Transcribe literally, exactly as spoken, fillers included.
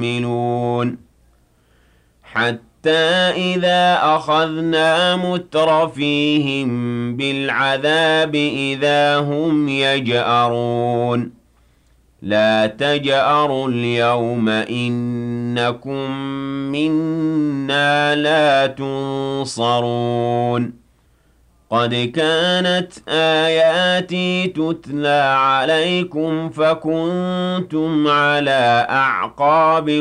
يحملون حتى إذا أخذنا مترفيهم بالعذاب إذا هم يجأرون لا تجأروا اليوم إنكم منا لا تنصرون قد كانت آياتي تتلى عليكم فكنتم على أعقابكم